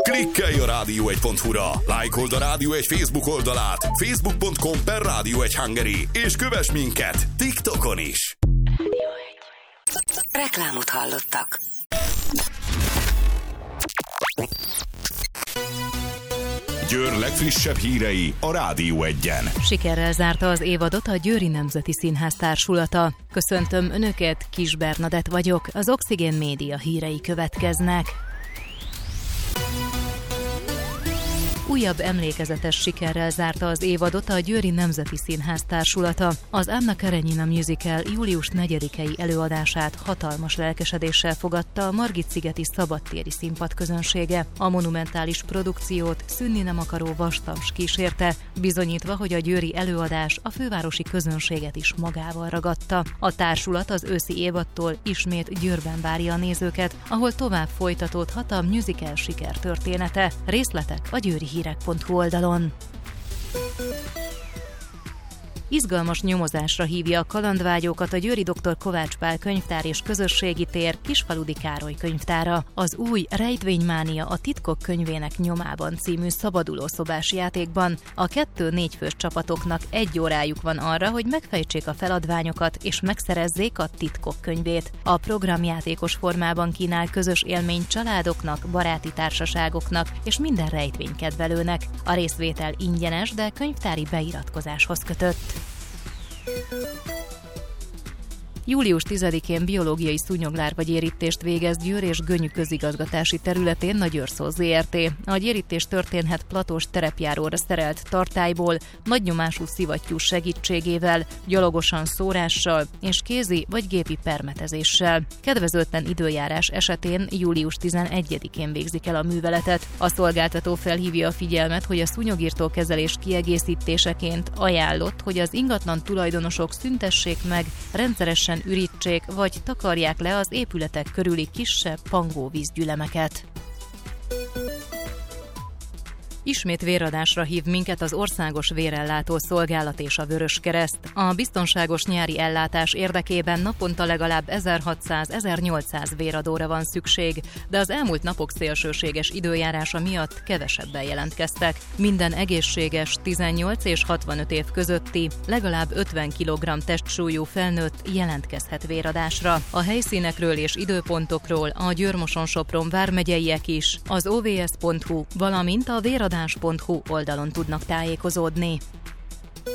Klikkelj a rádió1.hu-ra, lájkold a Rádió 1 Facebook oldalát, facebook.com/Rádió1 Hungary, és kövess minket TikTokon is. Reklámot hallottak. Győr legfrissebb hírei a Rádió 1-en. Sikerrel zárta az évadot a Győri Nemzeti Színház társulata. Köszöntöm Önöket, Kis Bernadett vagyok, az Oxigén Média hírei következnek. Újabb emlékezetes sikerrel zárta az évadot a Győri Nemzeti Színház társulata. Az Anna Karenina Musical július 4-i előadását hatalmas lelkesedéssel fogadta a Margit-szigeti szabadtéri színpad közönsége. A monumentális produkciót szűnni nem akaró vastams kísérte, bizonyítva, hogy a győri előadás a fővárosi közönséget is magával ragadta. A társulat az őszi évadtól ismét Győrben várja a nézőket, ahol tovább folytatódhat a musical sikertörténete. Részletek a győrihírek.hu oldalon. Izgalmas nyomozásra hívja a kalandvágyókat a győri Dr. Kovács Pál könyvtár és közösségi tér Kisfaludy Károly könyvtára. Az új Rejtvénymánia a titkok könyvének nyomában című szabadulószobás játékban a 2-4 fős csapatoknak 1 órájuk van arra, hogy megfejtsék a feladványokat és megszerezzék a titkok könyvét. A program játékos formában kínál közös élményt családoknak, baráti társaságoknak és minden rejtvénykedvelőnek. A részvétel ingyenes, de könyvtári beiratkozáshoz kötött. Július 10-én biológiai szúnyoglárva-gyérítést végez Győr és Gönyű közigazgatási területén Nagyőrszó Zrt. A gyérítés történhet platós terepjáróra szerelt tartályból, nagynyomású szivattyú segítségével, gyalogosan szórással és kézi vagy gépi permetezéssel. Kedvezőtlen időjárás esetén július 11-én végzik el a műveletet. A szolgáltató felhívja a figyelmet, hogy a szúnyogirtó kezelés kiegészítéseként ajánlott, hogy az ingatlan tulajdonosok szüntessék meg, rendszeresen ürítsék vagy takarják le az épületek körüli kisebb pangóvízgyülemeket. Ismét véradásra hív minket az Országos Vérellátó Szolgálat és a Vöröskereszt. A biztonságos nyári ellátás érdekében naponta legalább 1600-1800 véradóra van szükség, de az elmúlt napok szélsőséges időjárása miatt kevesebben jelentkeztek. Minden egészséges 18 és 65 év közötti, legalább 50 kg testsúlyú felnőtt jelentkezhet véradásra. A helyszínekről és időpontokról a Győr-Moson-Sopron vármegyeiek is az ovs.hu, valamint a véradás.hu oldalon tudnak tájékozódni.